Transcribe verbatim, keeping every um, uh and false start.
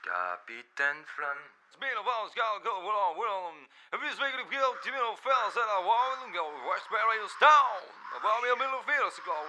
Kapitein Frank. Spelen van skal gå well well. If you speak of guilt, you know, fellas that are warring and go Westbury Town. About me a middle field, so